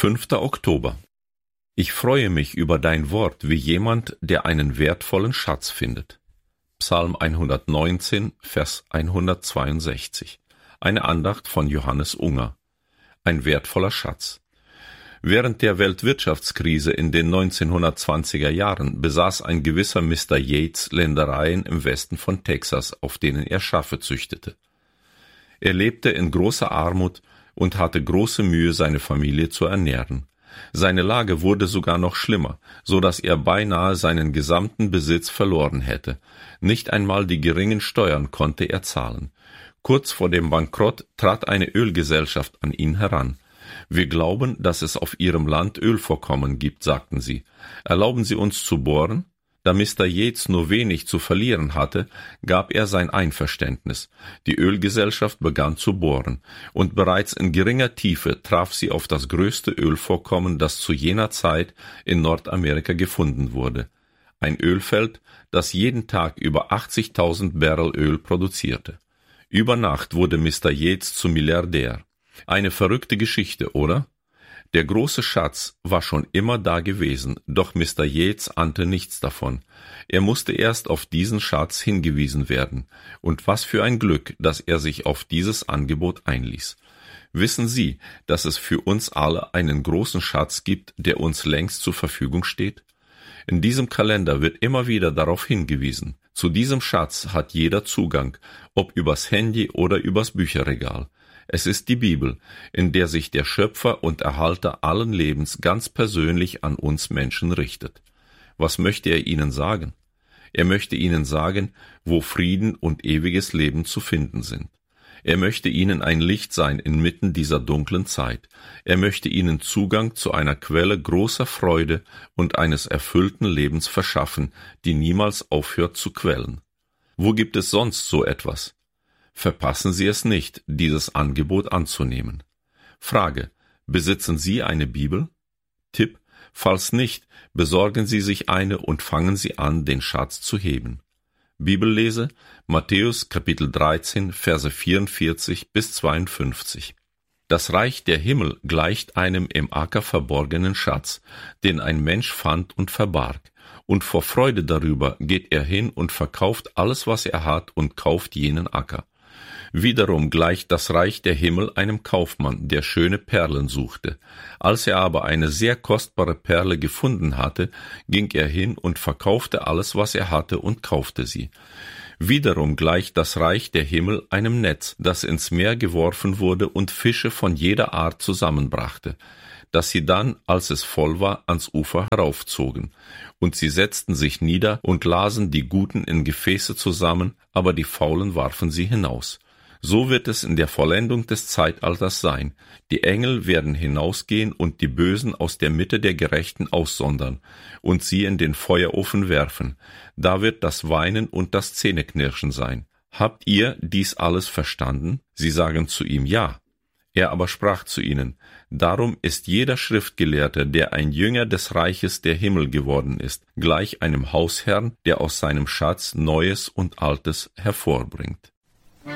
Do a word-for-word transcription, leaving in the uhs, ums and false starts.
fünfter Oktober. Ich freue mich über dein Wort wie jemand, der einen wertvollen Schatz findet. Psalm hundertneunzehn, Vers hundertzweiundsechzig. Eine Andacht von Johannes Unger. Ein wertvoller Schatz. Während der Weltwirtschaftskrise in den neunzehnhundertzwanziger Jahren besaß ein gewisser Mister Yates Ländereien im Westen von Texas, auf denen er Schafe züchtete. Er lebte in großer Armut und hatte große Mühe, seine Familie zu ernähren. Seine Lage wurde sogar noch schlimmer, so dass er beinahe seinen gesamten Besitz verloren hätte. Nicht einmal die geringen Steuern konnte er zahlen. Kurz vor dem Bankrott trat eine Ölgesellschaft an ihn heran. »Wir glauben, dass es auf Ihrem Land Ölvorkommen gibt«, sagten sie. »Erlauben Sie uns zu bohren?« Da Mister Yates nur wenig zu verlieren hatte, gab er sein Einverständnis. Die Ölgesellschaft begann zu bohren, und bereits in geringer Tiefe traf sie auf das größte Ölvorkommen, das zu jener Zeit in Nordamerika gefunden wurde. Ein Ölfeld, das jeden Tag über achtzigtausend Barrel Öl produzierte. Über Nacht wurde Mister Yates zum Milliardär. Eine verrückte Geschichte, oder? Der große Schatz war schon immer da gewesen, doch Mister Yates ahnte nichts davon. Er musste erst auf diesen Schatz hingewiesen werden. Und was für ein Glück, dass er sich auf dieses Angebot einließ. Wissen Sie, dass es für uns alle einen großen Schatz gibt, der uns längst zur Verfügung steht? In diesem Kalender wird immer wieder darauf hingewiesen. Zu diesem Schatz hat jeder Zugang, ob übers Handy oder übers Bücherregal. Es ist die Bibel, in der sich der Schöpfer und Erhalter allen Lebens ganz persönlich an uns Menschen richtet. Was möchte er ihnen sagen? Er möchte ihnen sagen, wo Frieden und ewiges Leben zu finden sind. Er möchte ihnen ein Licht sein inmitten dieser dunklen Zeit. Er möchte ihnen Zugang zu einer Quelle großer Freude und eines erfüllten Lebens verschaffen, die niemals aufhört zu quellen. Wo gibt es sonst so etwas? Verpassen Sie es nicht, dieses Angebot anzunehmen. Frage: Besitzen Sie eine Bibel? Tipp: Falls nicht, besorgen Sie sich eine und fangen Sie an, den Schatz zu heben. Bibellese: Matthäus Kapitel dreizehn, Verse vierundvierzig bis zweiundfünfzig. Das Reich der Himmel gleicht einem im Acker verborgenen Schatz, den ein Mensch fand und verbarg. Und vor Freude darüber geht er hin und verkauft alles, was er hat, und kauft jenen Acker. Wiederum gleicht das Reich der Himmel einem Kaufmann, der schöne Perlen suchte. Als er aber eine sehr kostbare Perle gefunden hatte, ging er hin und verkaufte alles, was er hatte, und kaufte sie. Wiederum gleicht das Reich der Himmel einem Netz, das ins Meer geworfen wurde und Fische von jeder Art zusammenbrachte, dass sie dann, als es voll war, ans Ufer heraufzogen. Und sie setzten sich nieder und lasen die Guten in Gefäße zusammen, aber die Faulen warfen sie hinaus. So wird es in der Vollendung des Zeitalters sein. Die Engel werden hinausgehen und die Bösen aus der Mitte der Gerechten aussondern und sie in den Feuerofen werfen. Da wird das Weinen und das Zähneknirschen sein. Habt ihr dies alles verstanden? Sie sagen zu ihm: Ja. Er aber sprach zu ihnen: Darum ist jeder Schriftgelehrte, der ein Jünger des Reiches der Himmel geworden ist, gleich einem Hausherrn, der aus seinem Schatz Neues und Altes hervorbringt.